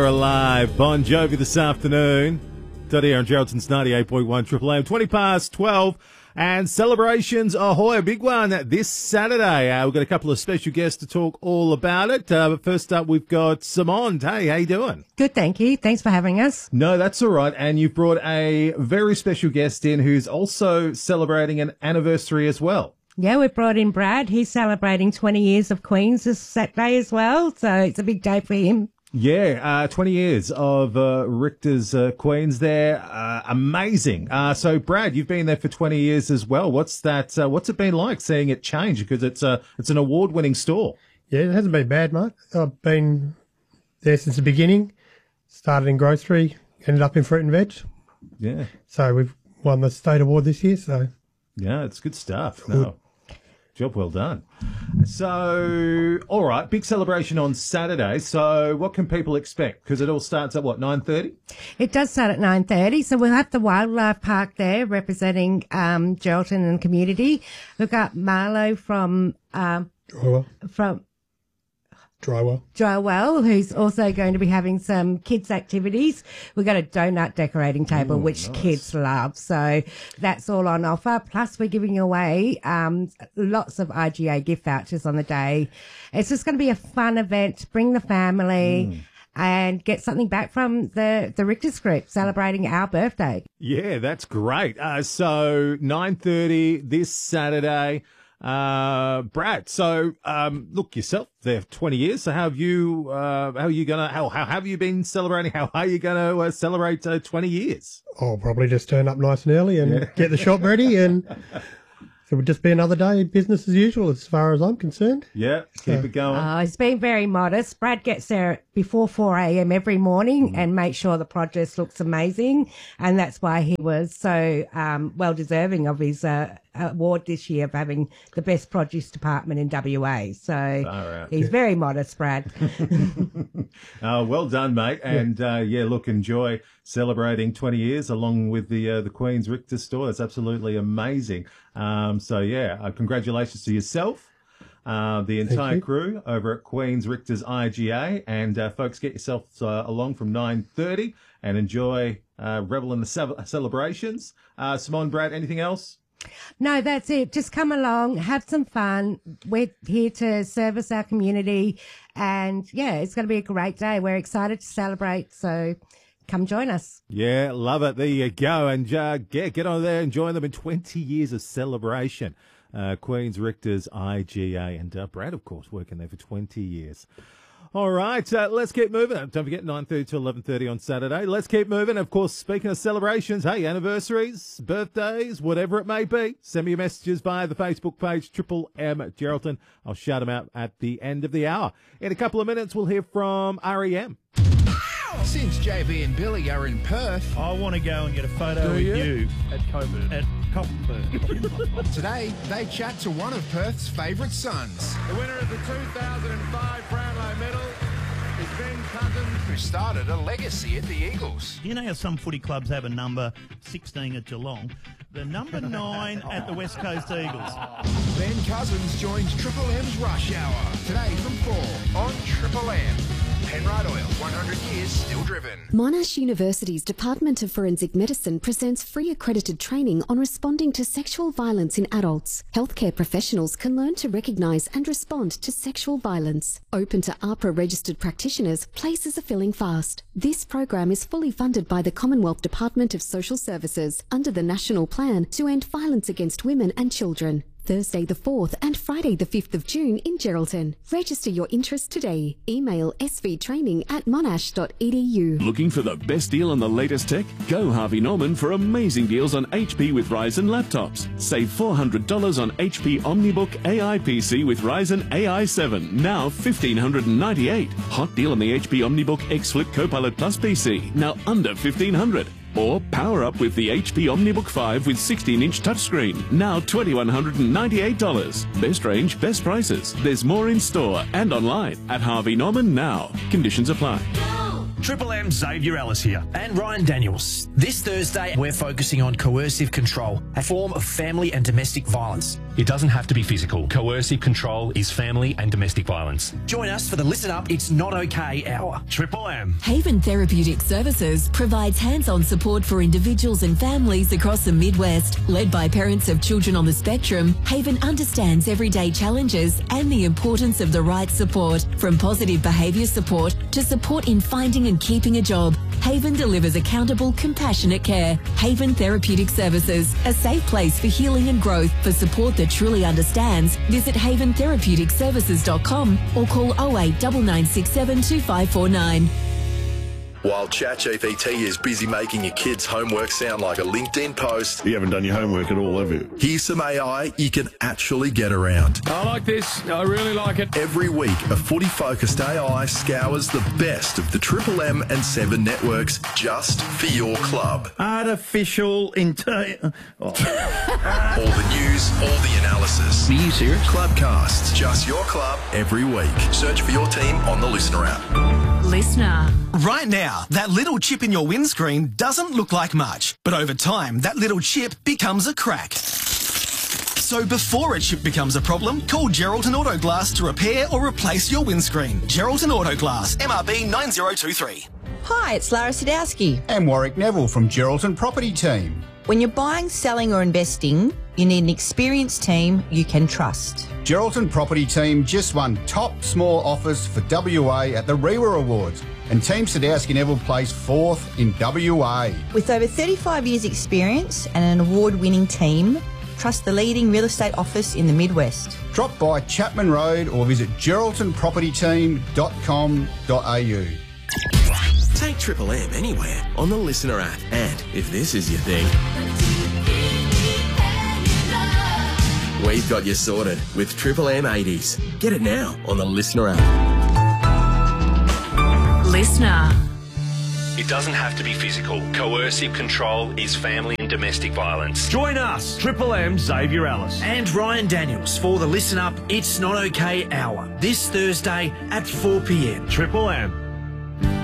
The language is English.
Alive, Bon Jovi this afternoon. Here on Geraldton's 98.1 Triple M, 20 past 12. And celebrations, ahoy, a big one this Saturday. We've got a couple of special guests to talk all about it. But first up, we've got Simone. Hey, how you doing? Good, thank you. Thanks for having us. No, that's all right. And you've brought a very special guest in who's also celebrating an anniversary as well. Yeah, we've brought in Brad. He's celebrating 20 years of Queens this Saturday as well. So it's a big day for him. Yeah, 20 years of Richter's Queens there. Amazing. So, Brad, you've been there for 20 years as well. What's it been like seeing it change? Because it's an award-winning store. Yeah, it hasn't been bad, mate. I've been there since the beginning. Started in grocery, ended up in fruit and veg. Yeah. So we've won the state award this year. So yeah, it's good stuff. No. Job well done. So, all right, big celebration on Saturday. So what can people expect? Because it all starts at, 9:30? It does start at 9:30. So we'll have the Wildlife Park there representing Geraldton and community. We've got Marlo from Drywell, who's also going to be having some kids' activities. We've got a donut decorating table, which nice. Kids love. So that's all on offer. Plus, we're giving away lots of IGA gift vouchers on the day. It's just going to be a fun event. Bring the family. And get something back from the Richter's Group celebrating our birthday. Yeah, that's great. So 9:30 this Saturday. Brad, so, look, yourself there 20 years. So how have you been celebrating? How are you going to celebrate 20 years? I'll probably just turn up nice and early and get the shop ready, and it would just be another day business as usual as far as I'm concerned. Yeah, keep it going. It's been very modest. Brad gets there before 4 a.m. every morning and makes sure the produce looks amazing, and that's why he was so well deserving of his award this year of having the best produce department in WA. So he's very modest, Brad. Well done, mate. And look, enjoy celebrating 20 years along with the Queen's Richter store. It's absolutely amazing. Congratulations to yourself, the entire crew over at Queen's Richter's IGA, and folks, get yourself along from 9:30 and enjoy revel in the celebrations. Simone, Brad, anything else? No, that's it. Just come along, have some fun. We're here to service our community, and it's going to be a great day. We're excited to celebrate, so come join us. Yeah, love it. There you go. And get on there and join them in 20 years of celebration. Queen's Richter's IGA. And Brad, of course, working there for 20 years. All right, let's keep moving. Don't forget, 9:30 to 11:30 on Saturday. Let's keep moving. Of course, speaking of celebrations, hey, anniversaries, birthdays, whatever it may be, send me your messages via the Facebook page, Triple M Geraldton. I'll shout them out at the end of the hour. In a couple of minutes, we'll hear from REM. Since JB and Billy are in Perth, I want to go and get a photo with you at Coburn. Today, they chat to one of Perth's favourite sons. The winner of the 2005 Brownlow medal is Ben Cousins, who started a legacy at the Eagles. You know how some footy clubs have a number 16 at Geelong? The number 9 at the West Coast Eagles. Ben Cousins joins Triple M's Rush Hour. Today from 4 on Triple M. Penrite Oil, 100 years still driven. Monash University's Department of Forensic Medicine presents free accredited training on responding to sexual violence in adults. Healthcare professionals can learn to recognise and respond to sexual violence. Open to AHPRA registered practitioners, places are filling fast. This program is fully funded by the Commonwealth Department of Social Services under the National Plan to End Violence Against Women and Children. Thursday the 4th and Friday the 5th of June in Geraldton. Register your interest today. Email svtraining@monash.edu. Looking for the best deal on the latest tech? Go Harvey Norman for amazing deals on HP with Ryzen laptops. Save $400 on HP OmniBook AI PC with Ryzen AI 7, now $1,598. Hot deal on the HP OmniBook X Flip Copilot Plus PC, now under $1,500. Or power up with the HP OmniBook 5 with 16-inch touchscreen, now $2,198. Best range, best prices. There's more in store and online at Harvey Norman now. Conditions apply. Triple M Xavier Ellis here, and Ryan Daniels. This Thursday, we're focusing on coercive control, a form of family and domestic violence. It doesn't have to be physical. Coercive control is family and domestic violence. Join us for the Listen Up It's Not Okay Hour. Triple M. Haven Therapeutic Services provides hands-on support for individuals and families across the Midwest. Led by parents of children on the spectrum, Haven understands everyday challenges and the importance of the right support. From positive behaviour support to support in finding and keeping a job, Haven delivers accountable, compassionate care. Haven Therapeutic Services, a safe place for healing and growth. For support that truly understands, visit haventherapeuticservices.com or call 089967 2549. While ChatGPT is busy making your kids' homework sound like a LinkedIn post, you haven't done your homework at all, have you? Here's some AI you can actually get around. I like this. I really like it. Every week, a footy-focused AI scours the best of the Triple M and 7 networks just for your club. Artificial intelligence. All the news, all the analysis. Are you serious? Clubcasts, just your club every week. Search for your team on the Listener app. Listener. Right now, that little chip in your windscreen doesn't look like much, but over time, that little chip becomes a crack. So before a chip becomes a problem, call Geraldton Auto Glass to repair or replace your windscreen. Geraldton Auto Glass, MRB 9023. Hi, it's Lara Sadowski. And Warwick Neville from Geraldton Property Team. When you're buying, selling or investing, you need an experienced team you can trust. Geraldton Property Team just won top small offers for WA at the REWA Awards, and Team Sadowski Neville placed 4th in WA. With over 35 years experience and an award-winning team, trust the leading real estate office in the Midwest. Drop by Chapman Road or visit geraldtonpropertyteam.com.au. Take Triple M anywhere on the Listener app. And if this is your thing, we've got you sorted with Triple M 80s. Get it now on the Listener app. Listener. It doesn't have to be physical. Coercive control is family and domestic violence. Join us, Triple M Xavier Ellis and Ryan Daniels for the Listen Up It's Not Okay Hour this Thursday at 4 p.m. Triple M.